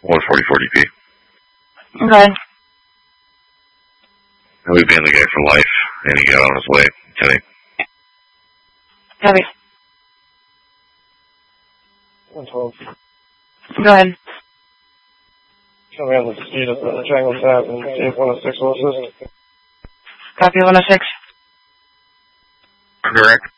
144 DP. Okay. We've been the guy for life, and he got on his way. Today. Copy. 112. Go ahead. Tell me on the speed of the Triangle Tap and see if 106 will assist. Copy 106. Direct.